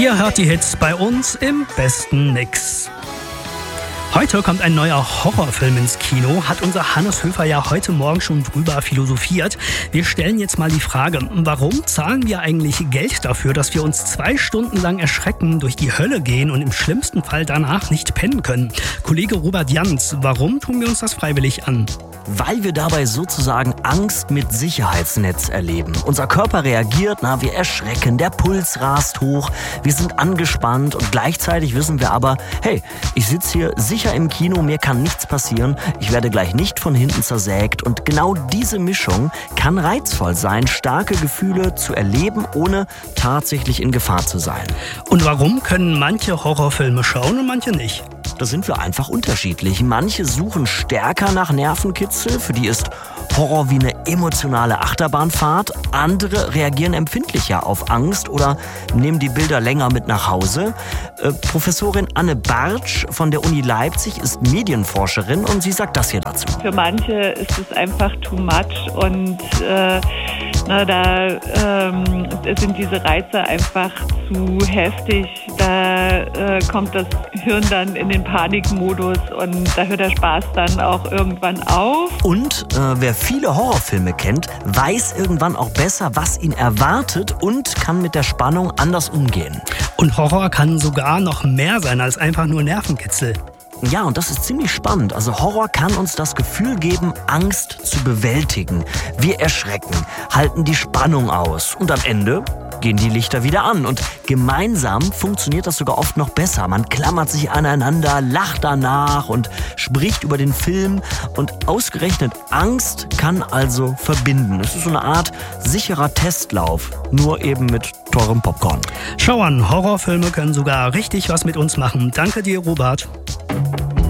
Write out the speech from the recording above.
Ihr hört die Hits bei uns im besten Mix. Heute kommt ein neuer Horrorfilm ins Kino, hat unser Hannes Höfer ja heute Morgen schon drüber philosophiert. Wir stellen jetzt mal die Frage, warum zahlen wir eigentlich Geld dafür, dass wir uns 2 Stunden lang erschrecken, durch die Hölle gehen und im schlimmsten Fall danach nicht pennen können? Kollege Robert Jans, warum tun wir uns das freiwillig an? Weil wir dabei sozusagen Angst mit Sicherheitsnetz erleben. Unser Körper reagiert, wir erschrecken, der Puls rast hoch, wir sind angespannt und gleichzeitig wissen wir aber, hey, ich sitze hier sicher im Kino, mir kann nichts passieren, ich werde gleich nicht von hinten zersägt und genau diese Mischung kann reizvoll sein, starke Gefühle zu erleben, ohne tatsächlich in Gefahr zu sein. Und warum können manche Horrorfilme schauen und manche nicht? Da sind wir einfach unterschiedlich. Manche suchen stärker nach Nervenkitzel, für die ist Horror wie eine emotionale Achterbahnfahrt. Andere reagieren empfindlicher auf Angst oder nehmen die Bilder länger mit nach Hause. Professorin Anne Bartsch von der Uni Leipzig ist Medienforscherin und sie sagt das hier dazu. Für manche ist es einfach too much und da sind diese Reize einfach zu heftig. Da kommt das Hirn dann in den Panikmodus und da hört der Spaß dann auch irgendwann auf. Und wer viele Horrorfilme kennt, weiß irgendwann auch besser, was ihn erwartet und kann mit der Spannung anders umgehen. Und Horror kann sogar noch mehr sein als einfach nur Nervenkitzel. Ja, und das ist ziemlich spannend. Also Horror kann uns das Gefühl geben, Angst zu bewältigen. Wir erschrecken, halten die Spannung aus und am Ende gehen die Lichter wieder an. Und gemeinsam funktioniert das sogar oft noch besser. Man klammert sich aneinander, lacht danach und spricht über den Film. Und ausgerechnet Angst kann also verbinden. Es ist so eine Art sicherer Testlauf, nur eben mit teurem Popcorn. Schau an, Horrorfilme können sogar richtig was mit uns machen. Danke dir, Robert.